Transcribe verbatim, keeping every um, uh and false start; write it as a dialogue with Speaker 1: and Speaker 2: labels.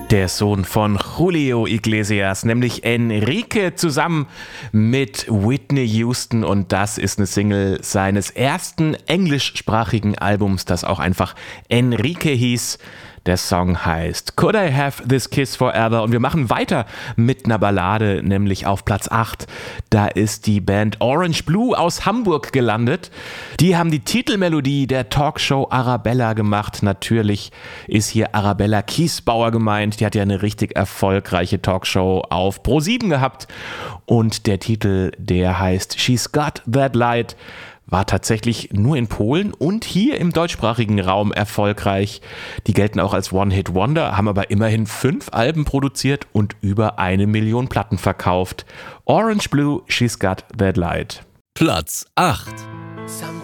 Speaker 1: Der Sohn von Julio Iglesias, nämlich Enrique, zusammen mit Whitney Houston, und das ist eine Single seines ersten englischsprachigen Albums, das auch einfach Enrique hieß. Der Song heißt Could I Have This Kiss Forever, und wir machen weiter mit einer Ballade, nämlich auf Platz acht. Da ist die Band Orange Blue aus Hamburg gelandet. Die haben die Titelmelodie der Talkshow Arabella gemacht. Natürlich ist hier Arabella Kiesbauer gemeint. Die hat ja eine richtig erfolgreiche Talkshow auf ProSieben gehabt, und der Titel, der heißt She's Got That Light, war tatsächlich nur in Polen und hier im deutschsprachigen Raum erfolgreich. Die gelten auch als One-Hit-Wonder, haben aber immerhin fünf Alben produziert und über eine Million Platten verkauft. Orange Blue, She's Got That Light.
Speaker 2: Platz acht.
Speaker 3: Sometimes